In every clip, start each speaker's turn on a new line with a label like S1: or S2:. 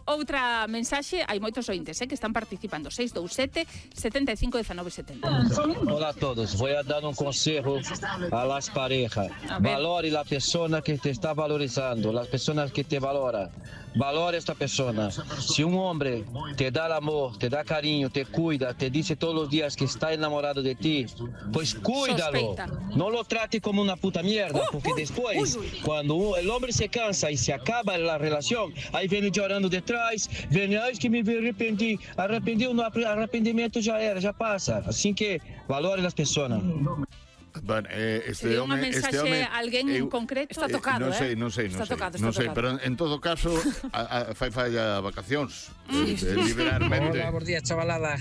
S1: outra mensaxe, hai moitos ointes que están participando. 627 75 19 70.
S2: Hola a todos, voy a dar un consejo a las parejas. Valore la persona que te está valorizando, las personas que te valoran. Valore esta persona. Si un hombre te da el amor, te da cariño, te cuida, te dice todos los días que está enamorado de ti, pues cuídalo. No lo trate como una puta mierda, porque después, cuando el hombre se cansa y se acaba la relación, ahí viene llorando detrás, viene, ay, es que me arrepentí. Arrependimiento ya era, ya pasa. Así que valore las personas.
S3: Bueno,
S1: este home a alguén en concreto
S4: está tocado,
S3: non sei, pero en todo caso fai falla vacacións liberalmente.
S5: Hola, bons días, chavalada.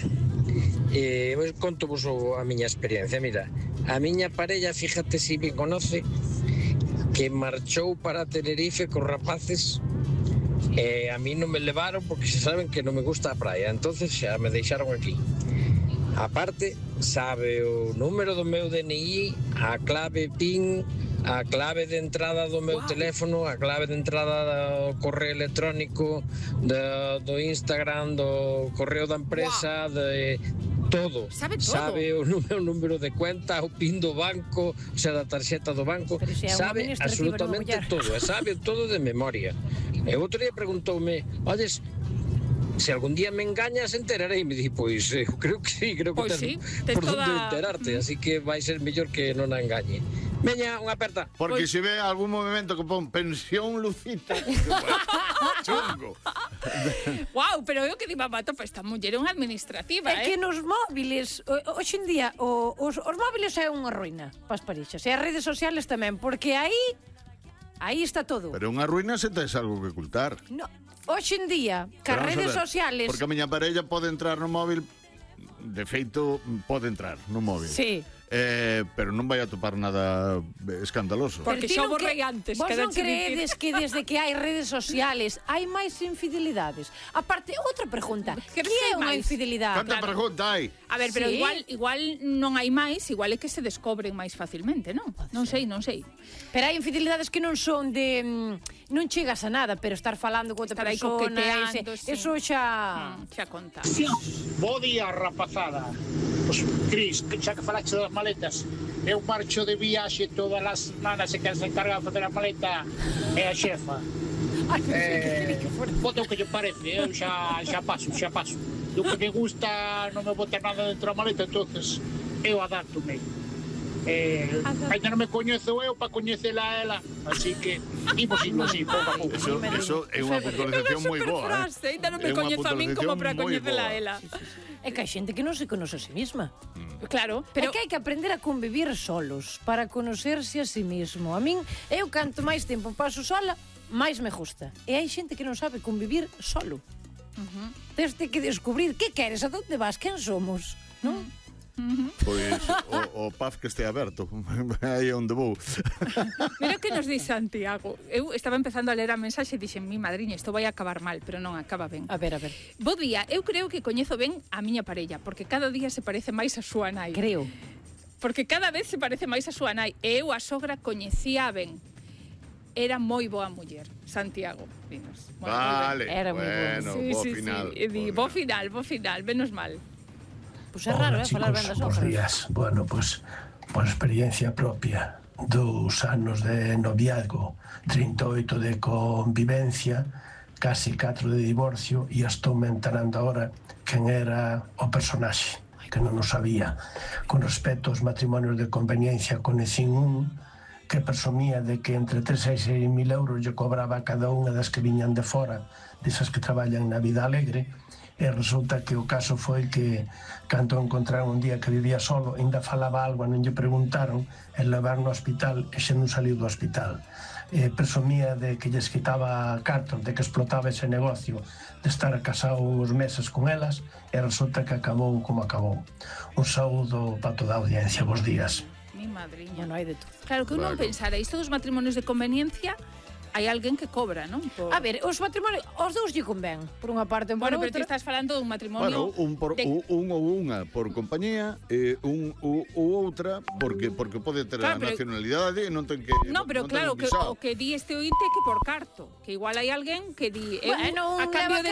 S5: Conto-vos a miña experiencia. Mira, a miña parella, fíjate si me conoce, que marchou para Tenerife cos rapaces. A mí non me levaron porque se saben que non me gusta a praia, entonces xa me deixaron aquí. Aparte, sabe o número do meu DNI, a clave PIN, a clave de entrada do meu teléfono, a clave de entrada do correo electrónico, do Instagram, do correo da empresa, de todo. Sabe o meu número de cuenta, o PIN do banco, o sea, da tarxeta do banco, sabe absolutamente todo, sabe todo de memoria. E outro día preguntoume, olles, se algún día me engañas enterarei, me di, pois creo que sí, creo que
S1: sí,
S5: por onde enterarte, así que vai ser mellor que non a engañe. Veña, unha aperta.
S3: Porque se ve algún movimento que pon pensión Lucita, chungo.
S1: Wow, pero eu que diba mato, esta muller é unha administrativa,
S4: É que nos móviles, hoxe en día, os móviles é unha ruína para as parixas, e as redes sociales tamén, porque aí está todo.
S3: Pero unha ruína se tes algo que ocultar.
S4: No. Hoxe en día, que as redes sociales...
S3: Porque a miña parella pode entrar no móvil, de feito, pode entrar no móvil.
S4: Sí.
S3: Pero non vai a topar nada escandaloso.
S1: Porque xa borrei antes.
S4: Vos non creedes que desde que hai redes sociales hai máis infidelidades? Aparte, outra pregunta. Que é unha infidelidade?
S3: Canta pregunta hai?
S1: A ver, pero igual non hai máis, igual é que se descobren máis facilmente, non? Non sei.
S4: Pero hai infidelidades que non son de... non chegas a nada, pero estar falando con outra persona... Eso xa
S1: conta.
S6: Bo día, rapazada. Pois, Cris, xa que falaxe das maletas, eu marcho de viaxe todas as semanas e quen se encarga de facer a maleta é a xefa. Bote o que lle parece, eu xa paso. Do que me gusta non me bote nada dentro da maleta, entonces eu adapto-me. Ainda non me coñezo eu para coñecela a ela, así que imos así, pouco a pouco.
S3: Eso é unha puntualización moi boa.
S1: Ainda non me coñezo a min como para coñecela a ela.
S4: É que hai xente que non se conoce a sí misma.
S1: Claro,
S4: É
S1: pero
S4: que hai que aprender a convivir solos para conocerse a sí mismo. A min, eu canto máis tempo paso sola, máis me gusta. E hai xente que non sabe convivir solo. Teste que descubrir que queres, a donde vas, quen somos, non?
S3: Pois o paz que este aberto. Aí é onde vou.
S1: Mira o que nos di Santiago. Eu estaba empezando a ler a mensaxe e dixen, mi madriña, isto vai acabar mal, pero non acaba ben.
S4: A ver.
S1: Bo día, eu creo que coñezo ben a miña parella, porque cada día se parece máis a súa nai.
S4: Creo.
S1: Porque cada vez se parece máis a súa nai. E eu a sogra coñecía ben. Era moi boa muller, Santiago. Dinos.
S3: Vale,
S4: era moi
S3: bueno, bo final.
S1: Bo final, menos mal.
S4: Pois é raro, falar ben das
S7: Buenos días. Bueno, pues por experiencia propia, 2 anos de noviazgo, 38 de convivencia, casi 4 de divorcio, e estou me enterando agora quen era o personaxe, que non o sabía. Con respecto aos matrimonios de conveniencia, conecín un que presumía de que entre 3 e 6 mil euros lle cobraba a cada unha das que viñan de fora, desas que traballan na vida alegre. E resulta que o caso foi que cando encontraron un día que vivía solo, ainda falaba algo, non lle preguntaron, e levaron ao hospital e xa non saliu do hospital. Presumía de que lles quitaba cartos, de que explotaba ese negocio, de estar casado uns meses con elas, e resulta que acabou como acabou. Un saúdo para toda a audiencia, bons días.
S1: Mi madriña.
S4: Bueno, hai de todo.
S1: Claro, que eu non pensara, isto dos matrimonios de conveniencia, hai alguén que cobra, non?
S4: A ver, os matrimonios, os dous lle convén, por unha parte e por outra.
S1: Pero ti estás falando dun matrimonio...
S3: un ou unha por compañía, un ou outra porque pode ter a nacionalidade e non ten que...
S1: No, pero claro, que o que di este ointe é que por carto, que igual hai alguén que di...
S4: Bueno,
S1: a cambio de